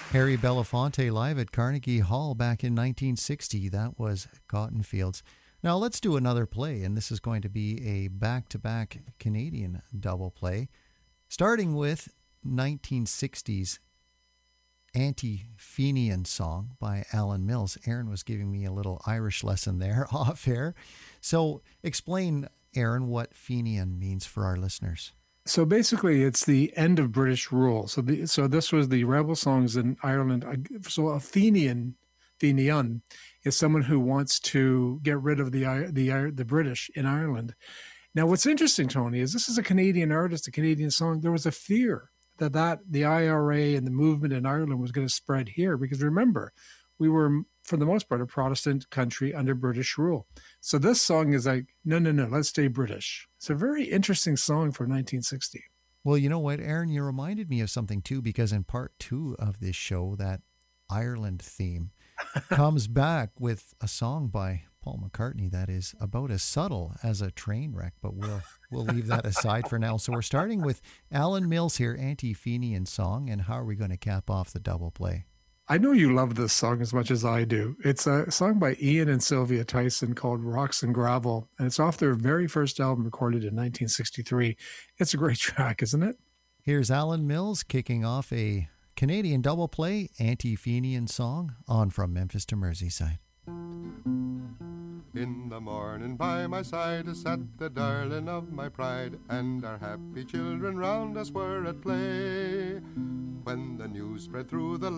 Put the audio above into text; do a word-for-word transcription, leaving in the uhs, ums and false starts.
Harry Belafonte live at Carnegie Hall back in nineteen sixty. That was Cotton Fields. Now let's do another play, and this is going to be a back-to-back Canadian double play, starting with nineteen sixties Anti-Fenian song by Alan Mills. Aaron was giving me a little Irish lesson there off air. So explain, Aaron, what Fenian means for our listeners. So basically, it's the end of British rule. So the, so this was the rebel songs in Ireland. So a Fenian, Fenian, is someone who wants to get rid of the the the British in Ireland. Now, what's interesting, Tony, is this is a Canadian artist, a Canadian song. There was a fear that, that the I R A and the movement in Ireland was going to spread here. Because remember, we were, for the most part, a Protestant country under British rule. So this song is like, no, no, no, let's stay British. It's a very interesting song for nineteen sixty. Well, you know what, Aaron, you reminded me of something too, because in part two of this show, that Ireland theme comes back with a song by Paul McCartney that is about as subtle as a train wreck, but we'll we'll leave that aside for now. So we're starting with Alan Mills here, Anti-Fenian song, and how are we going to cap off the double play? I know you love this song as much as I do. It's a song by Ian and Sylvia Tyson called Rocks and Gravel, and it's off their very first album recorded in nineteen sixty-three. It's a great track, isn't it? Here's Alan Mills kicking off a Canadian double play, Anti-Fenian song, on From Memphis to Merseyside. In the morning by my side sat the darling of my pride, and our happy children round us were at play. When the news spread through the